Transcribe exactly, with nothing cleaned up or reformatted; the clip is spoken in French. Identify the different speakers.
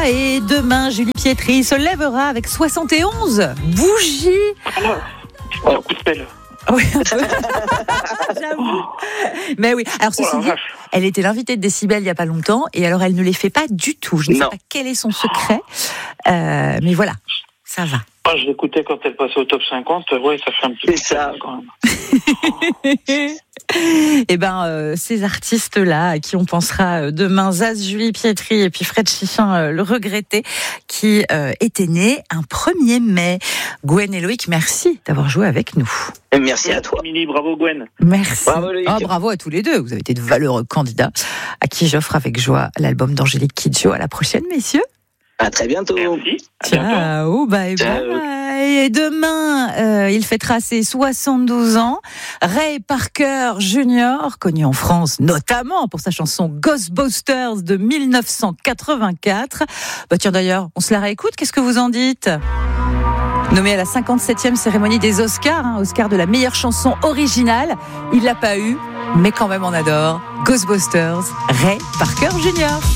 Speaker 1: et demain, Julie Pietri se lèvera avec soixante et onze bougies.
Speaker 2: Alors, un coup de pelle.
Speaker 1: Oui, un peu. J'avoue. Mais oui. Alors, ceci
Speaker 2: Oh la
Speaker 1: dit,
Speaker 2: vache.
Speaker 1: elle était l'invitée de Décibel il n'y a pas longtemps et alors elle ne les fait pas du tout. Je ne sais
Speaker 3: Non.
Speaker 1: pas quel est son secret, euh, mais voilà, ça va.
Speaker 2: Ah, je l'écoutais quand elle passait au top cinquante. Ouais, ça fait un petit peu.
Speaker 3: C'est ça.
Speaker 2: Quand même.
Speaker 1: Et ben, euh, ces artistes-là, à qui on pensera euh, demain, Zaz, Julie Pietri et puis Fred Chiffin, euh, le regretté, qui euh, était né un premier mai. Gwen et Loïc, merci d'avoir joué avec nous.
Speaker 3: Et merci à toi.
Speaker 2: Mini, bravo Gwen.
Speaker 1: Merci.
Speaker 3: Bravo, Loïc.
Speaker 1: Oh, bravo à tous les deux. Vous avez été de valeureux candidats, à qui j'offre avec joie l'album d'Angélique Kidjo. À la prochaine, messieurs.
Speaker 3: À très bientôt.
Speaker 2: Merci. À bientôt.
Speaker 1: Ciao, bye
Speaker 3: Ciao.
Speaker 1: bye. Et demain, euh, il fêtera ses soixante-douze ans. Ray Parker Junior, connu en France notamment pour sa chanson Ghostbusters de mille neuf cent quatre-vingt-quatre. Bah tiens d'ailleurs, on se la réécoute, qu'est-ce que vous en dites ? Nommé à la cinquante-septième cérémonie des Oscars, hein, Oscar de la meilleure chanson originale, il l'a pas eu, mais quand même on adore Ghostbusters, Ray Parker Junior